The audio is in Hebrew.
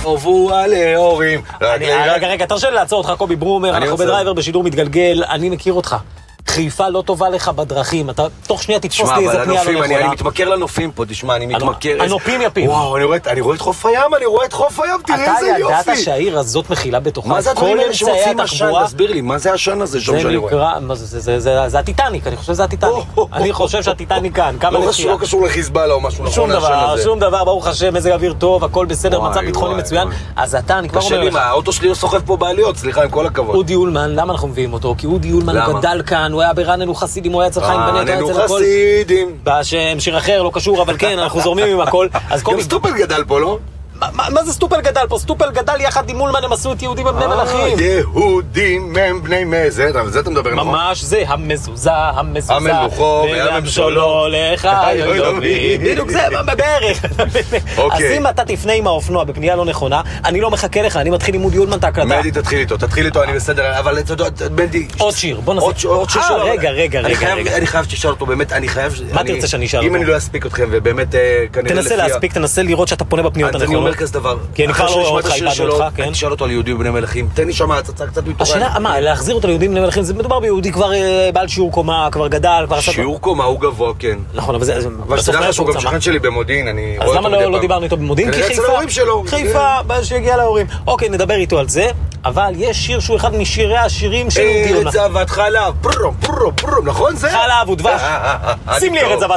הובו הלהורים. רגע, תרשה לי לעצור אותך, קובי ברומר, אנחנו בדרייבר בשידור מתגלגל, אני מכיר אותך. חיפה לא טובה לך בדרכים, אתה תוך שנייה תתפוס לי איזה פנייה לא נכונה. אני מתמכר לנופים פה, תשמע, אני מתמכר. הנופים יפים. וואו, אני רואה את חוף הים, תראה איזה יופי. אתה ידעת שהעיר הזאת מכילה בתוכה מה זה הדברים האלה שמוצאים עשן? התחבורה? תסביר לי, מה זה העשן הזה שם שאני רואה? זה הטיטניק, אני חושב שזה הטיטניק. אני חושב שהטיטניק כאן, כמה לא קשור לחיזבאללה או משהו נכון העשן הזה. שום דבר, ברוך השם, מזג אוויר טוב, הכל בסדר, מצב ביטחוני מצוין. אז אתה, אני כבר אומר לך. האוטו שלי לא סוחב פה בעליות, סליחה, עם כל הכבוד. אודי אולמן, למה אנחנו מביאים אותו? כי אודי אולמן הוא גדל כאן, הוא היה ברעננו חסידים, הוא היה אצל חיים בנט, ננו חסידים. בשם שיר אחר, לא קשור, אבל כן, אנחנו זורמים עם הכל. גם סטופל גדל פה, לא? מה זה סטופל גדל פה? סטופל גדל יחד עם אולמן, הם עשו את יהודים הם בני מלכים. יהודים הם בני מזה, זה אתה מדבר נכון? ממש זה, המזוזה, המלוכו והמשולו לך יויובי. בדיוק זה, בערך. אז אם אתה תפנה עם האופנוע בפנייה לא נכונה, אני לא מחכה לך, אני מתחיל עם אודי אולמן את ההקלטה. מדי, תתחיל איתו, אני בסדר, אבל בנדי... עוד שיר, בוא נעשה. עוד שיר שלו. רגע. אני חייב שתשאל אותו, באמת, אני חייב... מה תרצה שאני אשאל אותו? אם אני לא אספיק אתכם, ובאמת כנראה תנסה להספיק, תנסה לראות שאתה פונה בפניות הנכונות. אני אומר כזה דבר. כי אני כבר לא רואה אותך, איבדנו אותך, כן? תשאל אותו על יהודים בני מלכים, תן לי שם הצצה קצת מתורן. השאלה, מה, להחזיר אותו ליהודים בני מלכים, זה מדובר ביהודי כבר בעל שיעור קומה, כבר גדל, כבר עשה... שיעור קומה, הוא גבוה, כן. נכון, אבל זה... אבל שתדע לך שהוא גם שכן שלי במודיעין, אני רואה אז אותו למה לא דיברנו איתו במודיעין? כי חיפה, שיגיע להורים. אוקיי, נדבר איתו על זה, אבל יש שיר שהוא אחד משירי השירים של אודי אולמן. ארץ זבת חלב, פרום, נכון זה? חלב ודבש. שים לי ארץ זבת